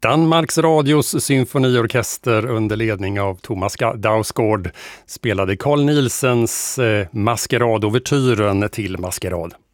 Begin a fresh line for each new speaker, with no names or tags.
Danmarks Radios symfoniorkester under ledning av Thomas Dausgaard spelade Carl Nielsens Maskerad-ouvertyren till Maskerad.